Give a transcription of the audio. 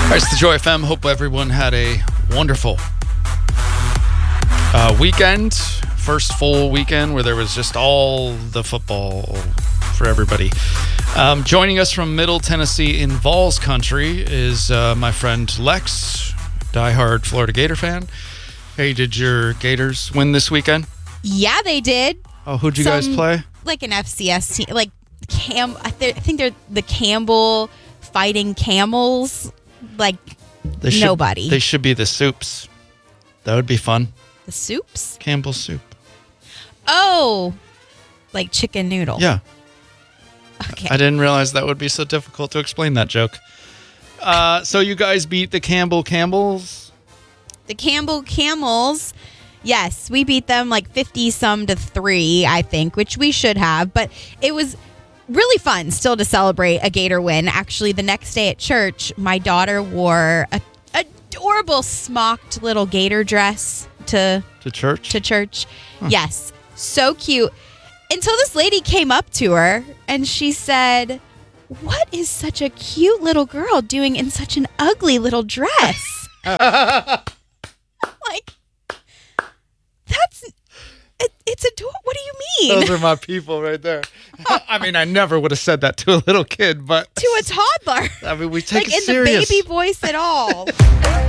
All right, it's the Joy FM. Hope everyone had a wonderful weekend. First full weekend where there was just all the football for everybody. Joining us from Middle Tennessee in Vols country is my friend Lex, diehard Florida Gator fan. Hey, did your Gators win this weekend? Yeah, they did. Oh, who'd you guys play? Like an FCS team, like I think they're the Campbell Fighting Camels. Like nobody. They should be the Soups. That would be fun. The Soups? Campbell Soup. Oh, like chicken noodle. Yeah. Okay. I didn't realize that would be so difficult to explain that joke. So you guys beat the Campbell Camels? The Campbell Camels. Yes, we beat them like 50-some to 3, I think, which we should have. But it was really fun still to celebrate a Gator win. Actually, the next day at church, my daughter wore a adorable smocked little Gator dress to church. Huh. Yes, so cute. Until this lady came up to her and she said, "What is such a cute little girl doing in such an ugly little dress?" Like, it's adorable. What do you mean? Those are my people right there. I mean, I never would have said that to a little kid, but To a toddler. I mean, we take like it in serious. the baby voice at all.